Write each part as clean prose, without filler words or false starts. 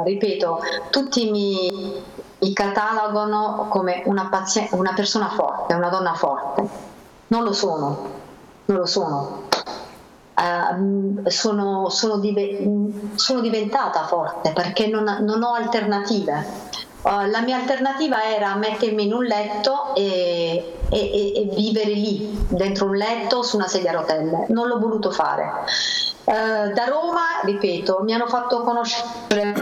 ripeto, tutti mi catalogano come una persona forte, una donna forte. Non lo sono, non lo sono. Sono diventata forte perché non ho alternative. La mia alternativa era mettermi in un letto e vivere lì, dentro un letto, su una sedia a rotelle. Non l'ho voluto fare. Da Roma, ripeto, mi hanno fatto conoscere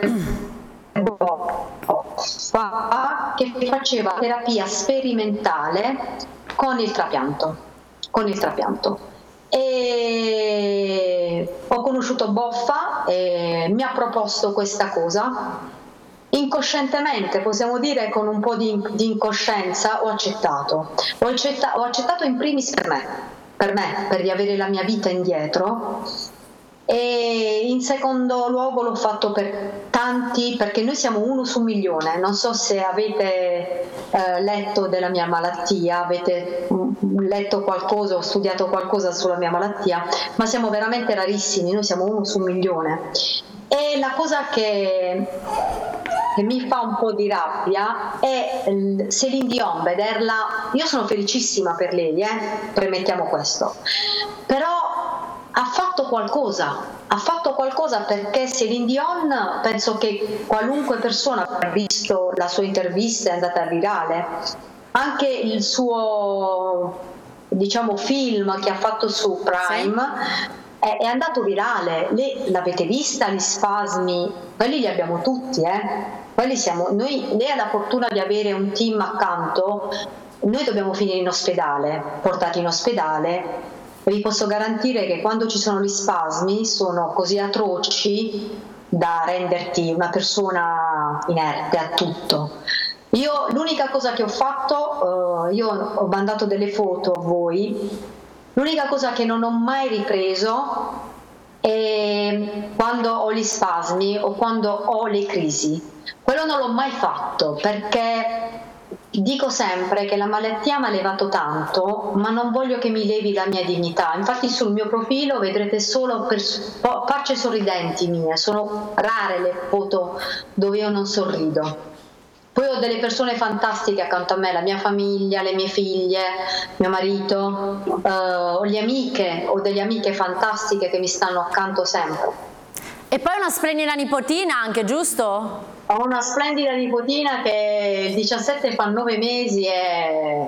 che faceva terapia sperimentale con il trapianto. E ho conosciuto Boffa e mi ha proposto questa cosa. Incoscientemente, possiamo dire con un po' di incoscienza, ho accettato in primis per riavere la mia vita indietro, e in secondo luogo l'ho fatto per tanti, perché noi siamo 1 su 1.000.000. Non so se avete letto della mia malattia, avete letto qualcosa o studiato qualcosa sulla mia malattia, ma siamo veramente rarissimi, noi siamo 1 su 1.000.000. E la cosa che mi fa un po' di rabbia è Céline Dion, vederla. Io sono felicissima per lei, premettiamo questo, però ha fatto qualcosa perché Céline Dion, penso che qualunque persona che ha visto la sua intervista è andata virale, anche il suo, diciamo, film che ha fatto su Prime, sì, è andato virale. Lei l'avete vista, gli spasmi, quelli li abbiamo tutti, quelli siamo noi. Lei ha la fortuna di avere un team accanto, noi dobbiamo finire in ospedale, portati in ospedale. Vi posso garantire che quando ci sono gli spasmi sono così atroci da renderti una persona inerte a tutto. Io l'unica cosa che ho fatto, io ho mandato delle foto a voi, l'unica cosa che non ho mai ripreso è quando ho gli spasmi o quando ho le crisi. Quello non l'ho mai fatto perché dico sempre che la malattia mi ha levato tanto, ma non voglio che mi levi la mia dignità. Infatti sul mio profilo vedrete solo facce sorridenti mie, sono rare le foto dove io non sorrido. Poi ho delle persone fantastiche accanto a me, la mia famiglia, le mie figlie, mio marito, ho delle amiche fantastiche che mi stanno accanto sempre. E poi una splendida nipotina anche, giusto? Ho una splendida nipotina che il 17 fa 9 mesi e...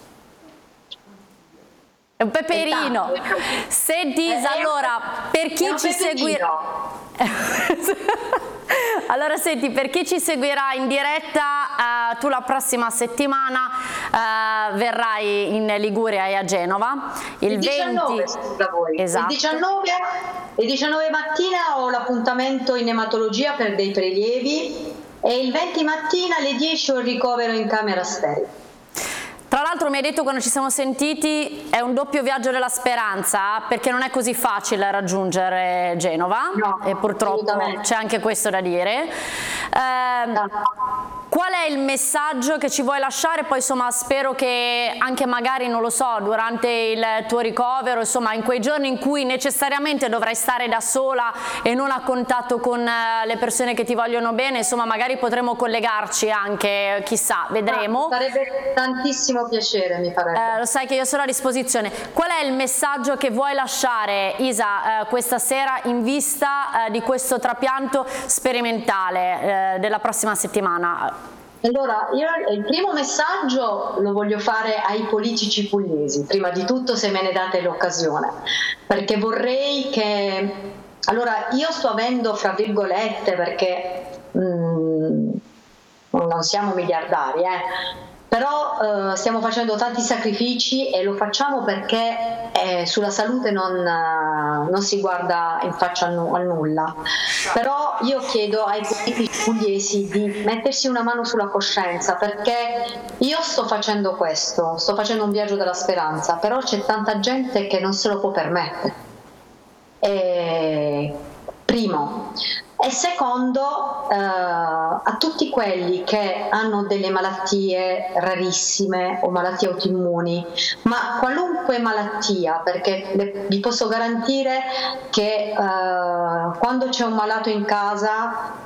È un peperino. Senti Isa, allora, per chi ci seguirà... Allora senti, per chi ci seguirà in diretta, tu la prossima settimana verrai in Liguria e a Genova il 19 20. Da voi. Esatto. Il 19 mattina ho l'appuntamento in ematologia per dei prelievi e il 20 mattina alle 10 ho il ricovero in camera sterile. Tra l'altro mi hai detto quando ci siamo sentiti è un doppio viaggio della speranza, perché non è così facile raggiungere Genova, no, e purtroppo c'è anche questo da dire. Qual è il messaggio che ci vuoi lasciare? Poi insomma spero che anche magari, non lo so, durante il tuo ricovero, insomma in quei giorni in cui necessariamente dovrai stare da sola e non a contatto con le persone che ti vogliono bene, insomma magari potremo collegarci anche, chissà, vedremo. Sarebbe tantissimo piacere, mi farebbe. Lo sai che io sono a disposizione. Qual è il messaggio che vuoi lasciare, Isa, questa sera in vista di questo trapianto sperimentale della prossima settimana? Allora, io il primo messaggio lo voglio fare ai politici pugliesi, prima di tutto, se me ne date l'occasione, perché vorrei che... Allora, io sto avendo, fra virgolette, perché non siamo miliardari, però stiamo facendo tanti sacrifici e lo facciamo perché sulla salute non si guarda in faccia a nulla. Però io chiedo ai politici pugliesi di mettersi una mano sulla coscienza, perché io sto facendo questo, sto facendo un viaggio della speranza, però c'è tanta gente che non se lo può permettere. Primo. E secondo, a tutti quelli che hanno delle malattie rarissime o malattie autoimmuni, ma qualunque malattia, perché vi posso garantire che quando c'è un malato in casa